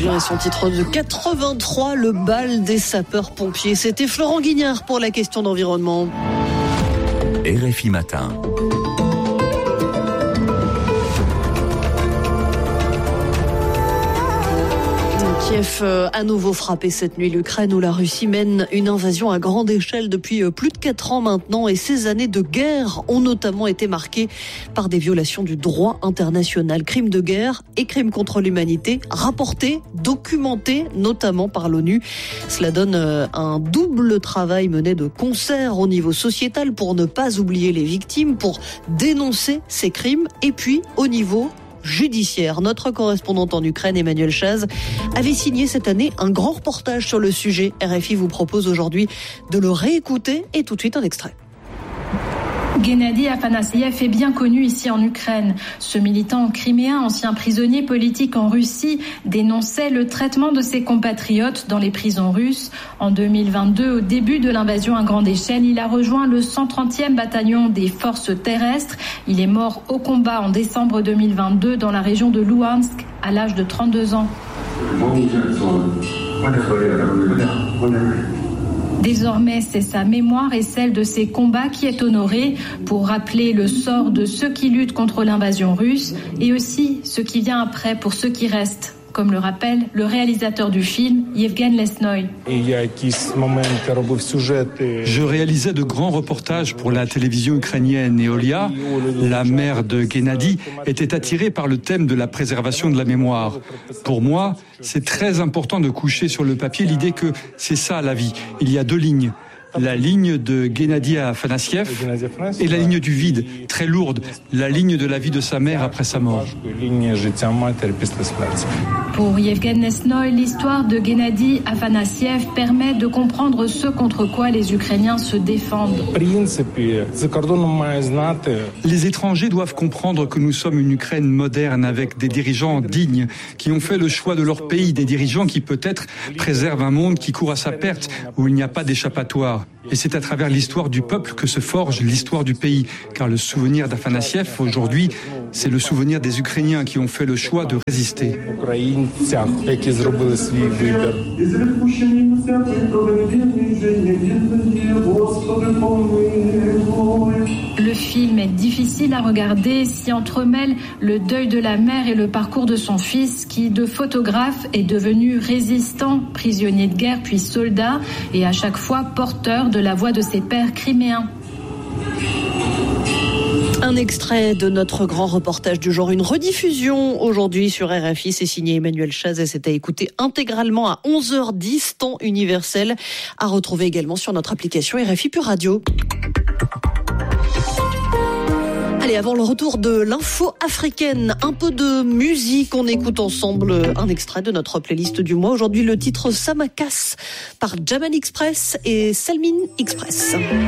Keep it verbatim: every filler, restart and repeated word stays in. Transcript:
région et son titre de quatre-vingt-trois, le bal des sapeurs-pompiers. C'était Florent Guignard pour la question d'environnement. R F I Matin. Kiev a nouveau frappé cette nuit l'Ukraine où la Russie mène une invasion à grande échelle depuis plus de quatre ans maintenant et ces années de guerre ont notamment été marquées par des violations du droit international, crimes de guerre et crimes contre l'humanité rapportés, documentés notamment par l'ONU. Cela donne un double travail mené de concert au niveau sociétal pour ne pas oublier les victimes, pour dénoncer ces crimes et puis au niveau judiciaire. Notre correspondante en Ukraine, Emmanuel Chaz, avait signé cette année un grand reportage sur le sujet. R F I vous propose aujourd'hui de le réécouter et tout de suite un extrait. Gennady Afanassiev est bien connu ici en Ukraine. Ce militant criméen, ancien prisonnier politique en Russie, dénonçait le traitement de ses compatriotes dans les prisons russes. En deux mille vingt-deux, au début de l'invasion à grande échelle, il a rejoint le cent trentième bataillon des forces terrestres. Il est mort au combat en décembre deux mille vingt-deux dans la région de Louhansk à l'âge de trente-deux ans. Désormais, c'est sa mémoire et celle de ses combats qui est honorée pour rappeler le sort de ceux qui luttent contre l'invasion russe et aussi ce qui vient après pour ceux qui restent, comme le rappelle le réalisateur du film, Yevgen Lesnoy. Je réalisais de grands reportages pour la télévision ukrainienne et Olia, la mère de Gennady, était attirée par le thème de la préservation de la mémoire. Pour moi, c'est très important de coucher sur le papier l'idée que c'est ça la vie. Il y a deux lignes. La ligne de Gennady Afanassiev et la ligne du vide, très lourde, la ligne de la vie de sa mère après sa mort. Pour Yevgen Lesnoy, l'histoire de Gennady Afanassiev permet de comprendre ce contre quoi les Ukrainiens se défendent. Les étrangers doivent comprendre que nous sommes une Ukraine moderne avec des dirigeants dignes qui ont fait le choix de leur pays, des dirigeants qui peut-être préservent un monde qui court à sa perte, où il n'y a pas d'échappatoire. Et c'est à travers l'histoire du peuple que se forge l'histoire du pays. Car le souvenir d'Afanassiev, aujourd'hui, c'est le souvenir des Ukrainiens qui ont fait le choix de résister. Le film est difficile à regarder, s'y entremêle le deuil de la mère et le parcours de son fils qui, de photographe, est devenu résistant, prisonnier de guerre puis soldat et à chaque fois porteur de la voix de ses pères criméens. Un extrait de notre grand reportage du jour, une rediffusion aujourd'hui sur R F I, c'est signé Emmanuel Chaz et c'est à écouter intégralement à onze heures dix, temps universel, à retrouver également sur notre application R F I Pure Radio. Allez, avant le retour de l'info africaine, un peu de musique, on écoute ensemble un extrait de notre playlist du mois. Aujourd'hui, le titre Samakas par Jaman Express et Salmin Express.